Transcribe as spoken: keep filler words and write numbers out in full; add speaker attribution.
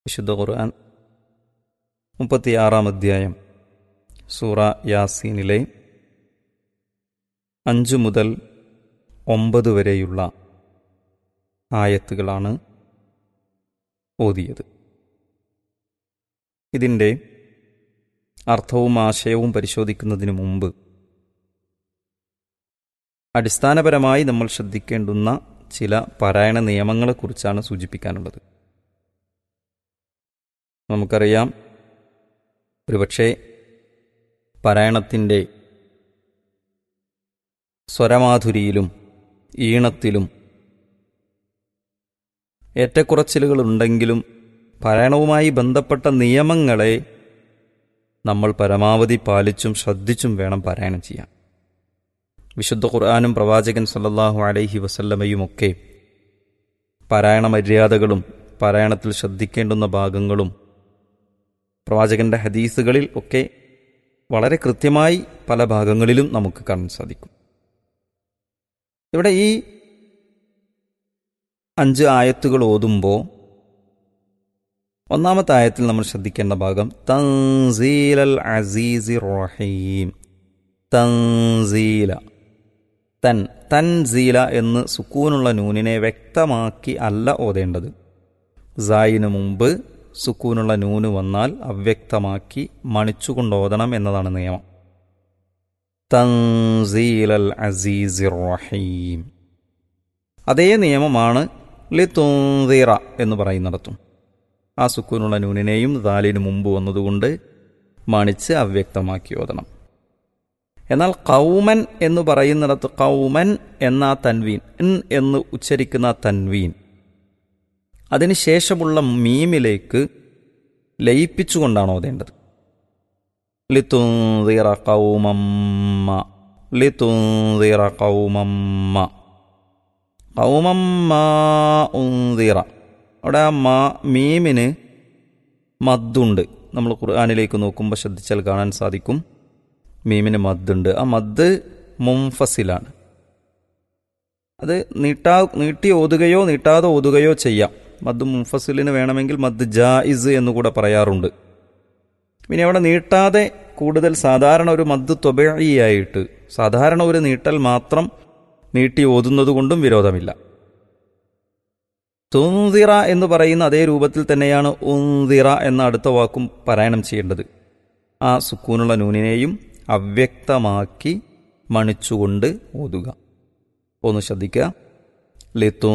Speaker 1: വിശുദ്ധ ഖുർആൻ മുപ്പത്തിയാറാം അധ്യായം സൂറ യാസീനിലെ അഞ്ചു മുതൽ ഒമ്പത് വരെയുള്ള ആയത്തുകളാണ് ഓതിയത്. ഇതിൻ്റെ അർത്ഥവും ആശയവും പരിശോധിക്കുന്നതിന് മുമ്പ് അടിസ്ഥാനപരമായി നമ്മൾ ശ്രദ്ധിക്കേണ്ടുന്ന ചില പാരായണ നിയമങ്ങളെക്കുറിച്ചാണ് സൂചിപ്പിക്കാനുള്ളത്. നമുക്കറിയാം, ഒരുപക്ഷെ പാരായണത്തിൻ്റെ സ്വരമാധുരിയിലും ഈണത്തിലും ഏറ്റക്കുറച്ചിലുകളുണ്ടെങ്കിലും പാരായണവുമായി ബന്ധപ്പെട്ട നിയമങ്ങളെ നമ്മൾ പരമാവധി പാലിച്ചും ശ്രദ്ധിച്ചും വേണം പാരായണം ചെയ്യാൻ. വിശുദ്ധ ഖുർആനും പ്രവാചകൻ സല്ലല്ലാഹു അലൈഹി വസല്ലമയുമൊക്കെ പാരായണ മര്യാദകളും പാരായണത്തിൽ ശ്രദ്ധിക്കേണ്ടുന്ന ഭാഗങ്ങളും പ്രവാചകന്റെ ഹദീസുകളിൽ ഒക്കെ വളരെ കൃത്യമായി പല ഭാഗങ്ങളിലും നമുക്ക് കാണാൻ സാധിക്കും. ഇവിടെ ഈ അഞ്ച് ആയത്തുകൾ ഓതുമ്പോൾ ഒന്നാമത്തെ ആയത്തിൽ നമ്മൾ ശ്രദ്ധിക്കേണ്ട ഭാഗം തൻസീലൽ അസീസിർ റഹീം. തൻസീല തൻ തൻസീല എന്ന് സുക്കൂനുള്ള നൂനിനെ വ്യക്തമാക്കി അല്ല ഓതേണ്ടത്. സായിന് മുമ്പ് സുക്കൂനുള്ള നൂന് വന്നാൽ അവ്യക്തമാക്കി മണിച്ചുകൊണ്ട് ഓതണം എന്നതാണ് നിയമം. തൻസീലൽ അസീസിർ റഹീം. അതേ നിയമമാണ് ലിതുൻദിറ എന്ന് പറയുന്നിടത്തും. ആ സുക്കൂനുള്ള നൂനിനെയും ദാലിന് മുമ്പ് വന്നതുകൊണ്ട് മണിച്ച് അവ്യക്തമാക്കി ഓതണം. എന്നാൽ ഖൗമൻ എന്ന് പറയുന്നിടത്ത് ഖൗമൻ എന്ന തൻവീൻ ഇൻ എന്ന് ഉച്ചരിക്കുന്ന തൻവീൻ അതിനുശേഷമുള്ള മീമിലേക്ക് ലയിപ്പിച്ചുകൊണ്ടാണ് ഓതേണ്ടത്. ലിതുൻദിറ ഖൗമമ്മ ലിതുൻദിറ ഖൗമമ്മ ഖൗമമ്മ ഉൻദിറ. അവിടെ ആ മാ മീമിന് മദ്ദുണ്ട്. നമ്മൾ ഖുർആനിലേക്ക് നോക്കുമ്പോൾ ശ്രദ്ധിച്ചാൽ കാണാൻ സാധിക്കും, മീമിന് മദ്ദുണ്ട്. ആ മദ് മുൻഫസിലാണ്. അത് നീട്ടാ നീട്ടി ഓതുകയോ നീട്ടാതെ ഓതുകയോ ചെയ്യാം. മദ് മുൻഫസിലിന് വേണമെങ്കിൽ മദ് ജായിസ് എന്നുകൂടെ പറയാറുണ്ട്. പിന്നെ അവിടെ നീട്ടാതെ കൂടുതൽ സാധാരണ ഒരു മദ് ത്വബഈയായിട്ട് സാധാരണ ഒരു നീട്ടൽ മാത്രം നീട്ടി ഓതുന്നത് കൊണ്ടും വിരോധമില്ല. തുൻദിറ എന്ന് പറയുന്ന അതേ രൂപത്തിൽ തന്നെയാണ് ഉൻദിറ എന്ന അടുത്ത വാക്കും പാരായണം ചെയ്യേണ്ടത്. ആ സുക്കൂനുള്ള നൂനിനെയും അവ്യക്തമാക്കി മണിച്ചുകൊണ്ട് ഓതുക. ഒന്ന് ശ്രദ്ധിക്കുക. ലിതു